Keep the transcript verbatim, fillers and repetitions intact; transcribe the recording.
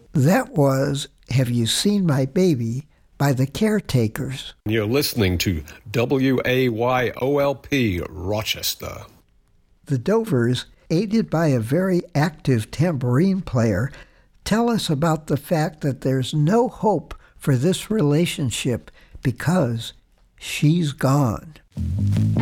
That was Have You Seen My Baby by the Caretakers. You're listening to W A Y O L P Rochester. The Dovers, aided by a very active tambourine player, tell us about the fact that there's no hope for this relationship because she's gone.